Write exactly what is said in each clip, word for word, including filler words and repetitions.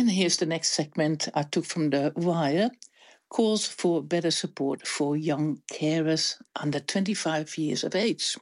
And here's the next segment I took from the Wire. Calls for better support for young carers under twenty-five years of age.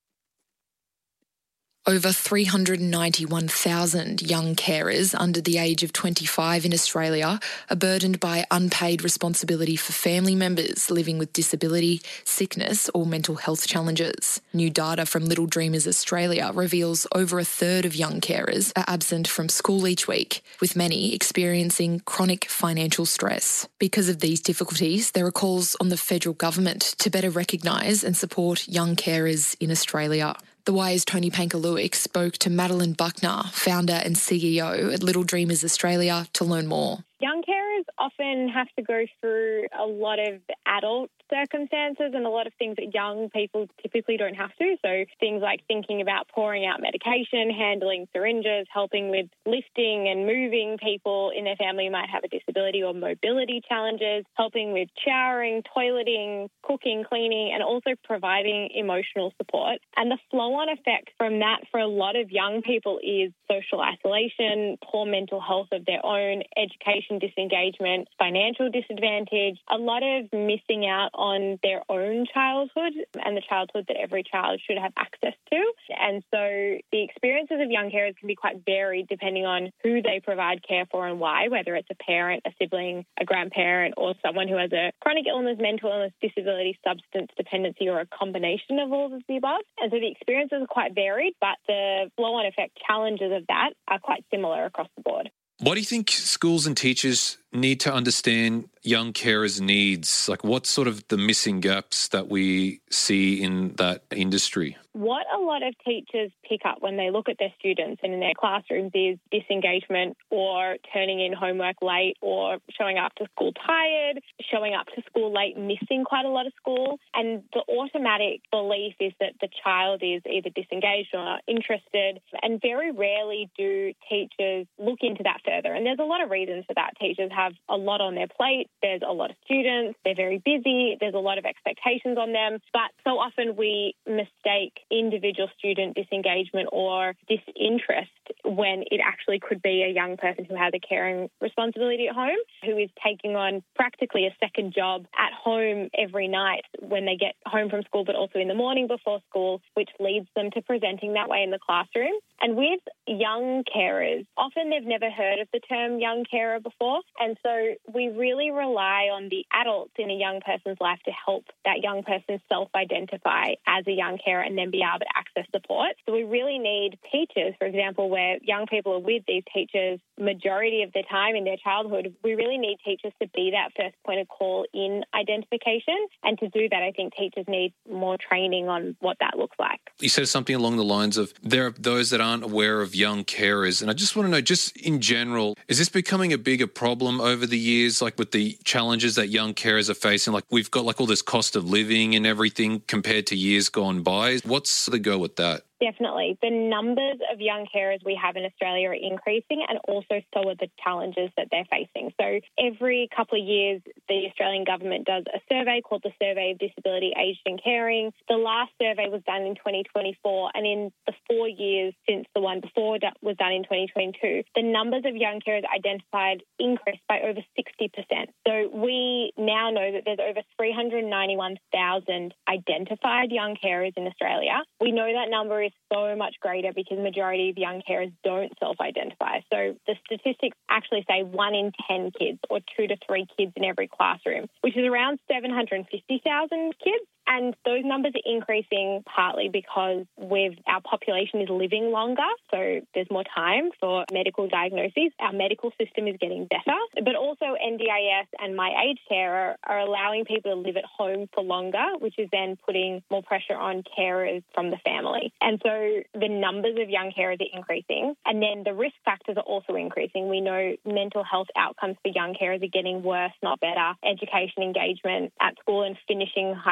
Over three hundred ninety-one thousand young carers under the age of twenty-five in Australia are burdened by unpaid responsibility for family members living with disability, sickness or mental health challenges. New data from Little Dreamers Australia reveals over a third of young carers are absent from school each week, with many experiencing chronic financial stress. Because of these difficulties, there are calls on the federal government to better recognise and support young carers in Australia. The Wire's Tony Pankaluik spoke to Madeline Buckner, founder and C E O at Little Dreamers Australia, to learn more. Young carers often have to go through a lot of adult circumstances and a lot of things that young people typically don't have to. So things like thinking about pouring out medication, handling syringes, helping with lifting and moving people in their family who might have a disability or mobility challenges, helping with showering, toileting, cooking, cleaning, and also providing emotional support. And the flow-on effect from that for a lot of young people is social isolation, poor mental health of their own, education disengagement, financial disadvantage, a lot of missing out on their own childhood and the childhood that every child should have access to. And so the experiences of young carers can be quite varied depending on who they provide care for and why, whether it's a parent, a sibling, a grandparent, or someone who has a chronic illness, mental illness, disability, substance dependency, or a combination of all of the above. And so the experiences are quite varied, but the flow-on effect challenges of that are quite similar across the board. What do you think schools and teachers need to understand young carers' needs? Like, what's sort of the missing gaps that we see in that industry? What a lot of teachers pick up when they look at their students and in their classrooms is disengagement or turning in homework late or showing up to school tired, showing up to school late, missing quite a lot of school. And the automatic belief is that the child is either disengaged or not interested. And very rarely do teachers look into that further. And there's a lot of reasons for that. Teachers have a lot on their plate. There's a lot of students. They're very busy. There's a lot of expectations on them. But so often we mistake individual student disengagement or disinterest when it actually could be a young person who has a caring responsibility at home, who is taking on practically a second job at home every night when they get home from school, but also in the morning before school, which leads them to presenting that way in the classroom. And with young carers, often they've never heard of the term young carer before. And so we really rely on the adults in a young person's life to help that young person self-identify as a young carer and then be able to access support. So we really need teachers, for example, where young people are with these teachers majority of the time in their childhood. We really need teachers to be that first point of call in identification. And to do that, I think teachers need more training on what that looks like. You said something along the lines of there are those that aren't aware of young carers. And I just want to know, just in general, is this becoming a bigger problem over the years, like with the challenges that young carers are facing? Like we've got like all this cost of living and everything compared to years gone by. What's the go with that? Definitely. The numbers of young carers we have in Australia are increasing, and also so are the challenges that they're facing. So every couple of years, the Australian government does a survey called the Survey of Disability, Aged and Caring. The last survey was done in twenty twenty-four, and in the four years since the one before was done in twenty twenty-two, the numbers of young carers identified increased by over sixty percent. So we now know that there's over three hundred ninety-one thousand identified young carers in Australia. We know that number is so much greater because the majority of young carers don't self-identify. So the statistics actually say one in ten kids, or two to three kids in every classroom, which is around seven hundred fifty thousand kids. And those numbers are increasing partly because with our population is living longer, so there's more time for medical diagnoses. Our medical system is getting better, but also N D I S and My Aged Care are, are allowing people to live at home for longer, which is then putting more pressure on carers from the family. And so the numbers of young carers are increasing, and then the risk factors are also increasing. We know mental health outcomes for young carers are getting worse, not better. Education engagement at school and finishing high school rates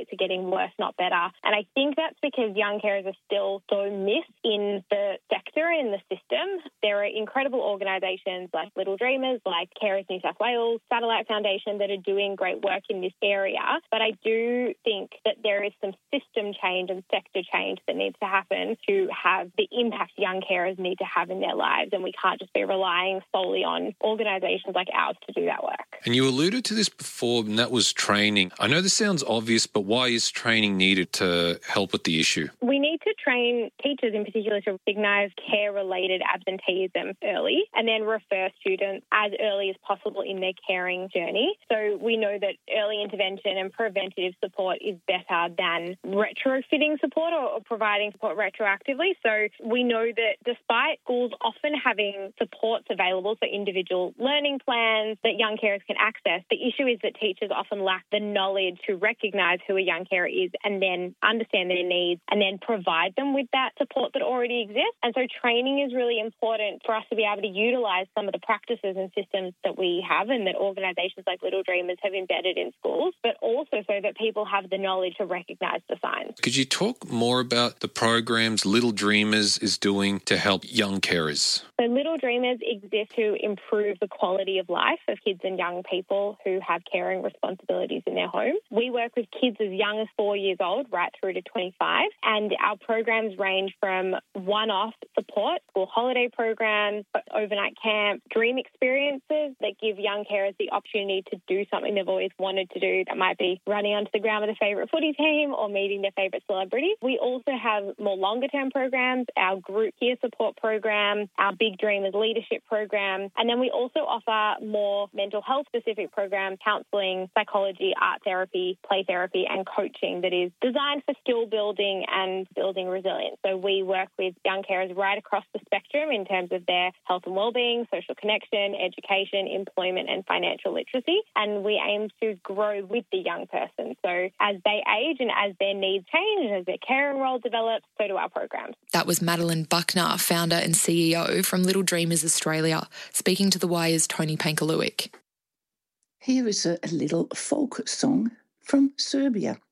rates are getting worse, not better. And I think that's because young carers are still so missed in the sector and in the system. There are incredible organisations like Little Dreamers, like Carers New South Wales, Satellite Foundation that are doing great work in this area. But I do think that there is some system change and sector change that needs to happen to have the impact young carers need to have in their lives. And we can't just be relying solely on organisations like ours to do that work. And you alluded to this before, and that was training. I know this sounds obvious, but why is training needed to help with the issue? We need to train teachers in particular to recognise care-related absenteeism early and then refer students as early as possible in their caring journey. So we know that early intervention and preventative support is better than retrofitting support or, or providing support retroactively. So we know that despite schools often having supports available, so individual learning plans that young carers can access, the issue is that teachers often lack the knowledge to recognise who a young carer is and then understand their needs and then provide them with that support that already exists. And so training is really important for us to be able to utilise some of the practices and systems that we have and that organisations like Little Dreamers have embedded in schools, but also so that people have the knowledge to recognise the signs. Could you talk more about the programs Little Dreamers is doing to help young carers? So Little Dreamers exist to improve the quality of life of kids and young people who have caring responsibilities in their homes. We work with kids as young as four years old right through to twenty-five, and our programs range from one-off support, school holiday programs, overnight camp, dream experiences that give young carers the opportunity to do something they've always wanted to do. That might be running onto the ground with a favourite footy team or meeting their favourite celebrity. We also have more longer-term programs, our group peer support program, our Big Dreamers leadership program, and then we also offer more mental health-specific programs, counselling, psychology, art therapy, play therapy, and coaching that is designed for skill building and building resilience. So we work with young carers right across the spectrum in terms of their health and wellbeing, social connection, education, employment, and financial literacy. And we aim to grow with the young person. So as they age and as their needs change, as their caring role develops, so do our programs. That was Madeline Buckner, founder and C E O from Little Dreamers Australia, speaking to The Wire's Tony Pankaluik. Here is a, a little folk song from Serbia.